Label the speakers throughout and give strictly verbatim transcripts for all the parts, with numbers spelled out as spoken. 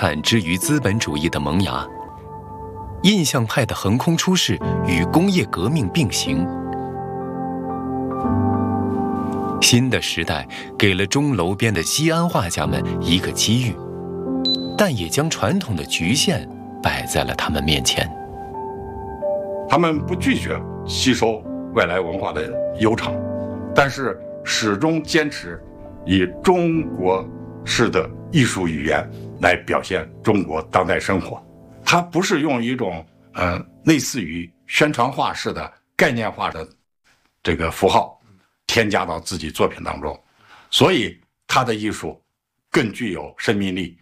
Speaker 1: 璨之于资本主义的萌芽。印象派的横空出世与工业革命并行，新的时代给了钟楼边的西安画家们一个机遇，但也将传统的局限摆在了他们面前。
Speaker 2: 他们不拒绝吸收外来文化的悠长，但是始终坚持以中国式的艺术语言来表现中国当代生活。它不是用一种呃类似于宣传画式的概念化的这个符号添加到自己作品当中，所以它的艺术更具有生命力。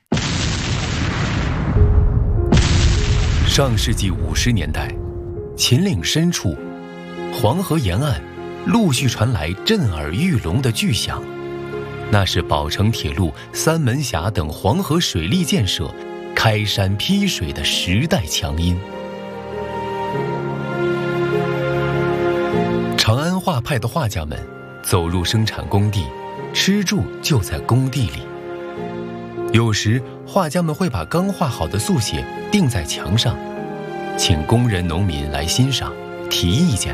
Speaker 1: 上世纪五十年代，秦岭深处，黄河沿岸陆续传来震耳欲聋的巨响，那是宝成铁路、三门峡等黄河水利建设开山劈水的时代强音。长安画派的画家们走入生产工地，吃住就在工地里。有时画家们会把刚画好的速写钉在墙上，请工人农民来欣赏提意见。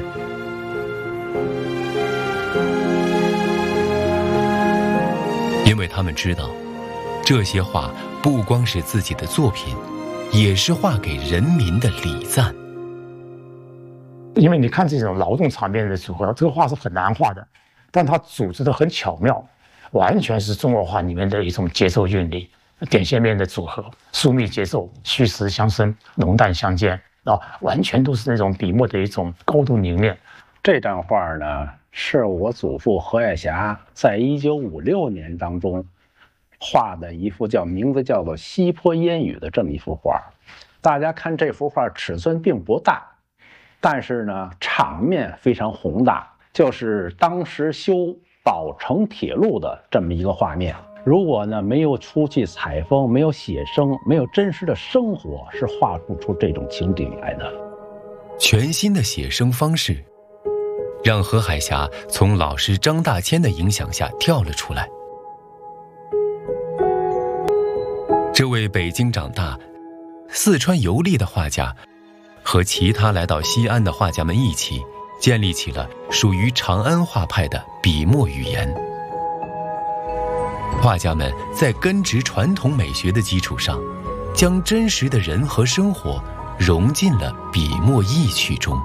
Speaker 1: 因为他们知道，这些画不光是自己的作品，也是画给人民的礼赞。
Speaker 3: 因为你看这种劳动场面的组合，这个画是很难画的，但它组织得很巧妙，完全是中国画里面的一种节奏韵律，点线面的组合，疏密节奏，虚实相生，浓淡相间啊，完全都是那种笔墨的一种高度凝练。
Speaker 4: 这张画呢，是我祖父何爱霞在一九五六年当中画的一幅叫名字叫做《西坡烟雨》的这么一幅画。大家看这幅画尺寸并不大，但是呢场面非常宏大，就是当时修宝成铁路的这么一个画面。如果呢没有出去采风，没有写生，没有真实的生活，是画不出这种情景来的。
Speaker 1: 全新的写生方式让何海霞从老师张大千的影响下跳了出来。这位北京长大、四川游历的画家，和其他来到西安的画家们一起，建立起了属于长安画派的笔墨语言。画家们在根植传统美学的基础上，将真实的人和生活融进了笔墨意趣中。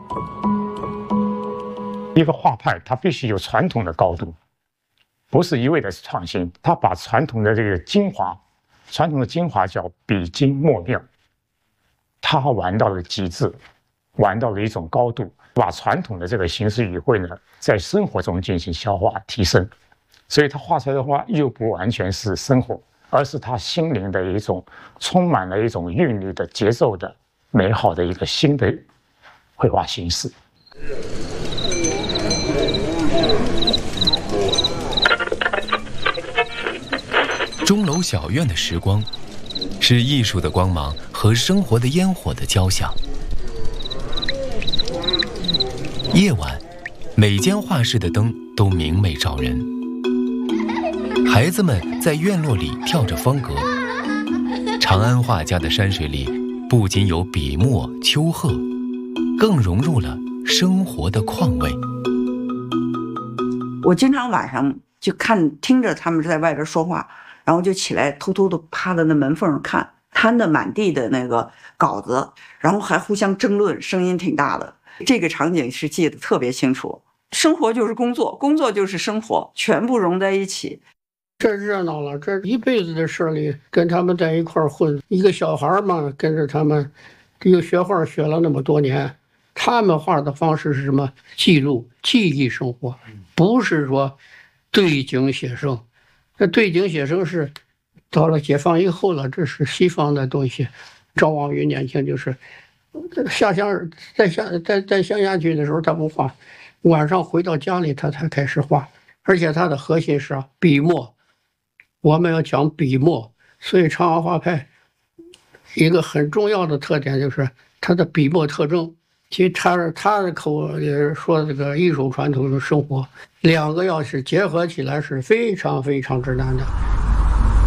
Speaker 3: 一个画派它必须有传统的高度，不是一味的创新，它把传统的这个精华，传统的精华叫笔精墨妙，它玩到了极致，玩到了一种高度，把传统的这个形式语汇呢，在生活中进行消化提升，所以他画出来的画又不完全是生活，而是他心灵的一种充满了一种韵律的节奏的美好的一个新的绘画形式。
Speaker 1: 钟楼小院的时光，是艺术的光芒和生活的烟火的交响。夜晚，每间画室的灯都明媚照人，孩子们在院落里跳着方格。长安画家的山水里，不仅有笔墨秋壑，更融入了生活的况味。
Speaker 5: 我经常晚上就看听着他们在外边说话，然后就起来偷偷的趴在那门缝上看，摊的满地的那个稿子，然后还互相争论，声音挺大的。这个场景是记得特别清楚。生活就是工作，工作就是生活，全部融在一起。
Speaker 6: 这热闹了，这一辈子的事里，跟他们在一块混，一个小孩嘛，跟着他们，这个学画学了那么多年，他们画的方式是什么？记录、记忆生活，不是说对景写生。这对景写生是到了解放以后了，这是西方的东西。赵望云年轻就是下乡，在乡在在乡下去的时候他不画，晚上回到家里他才开始画，而且他的核心是笔墨。我们要讲笔墨，所以长安画派一个很重要的特点就是它的笔墨特征。其实他他的口也是说这个艺术传统的生活，两个要是结合起来是非常非常之难的。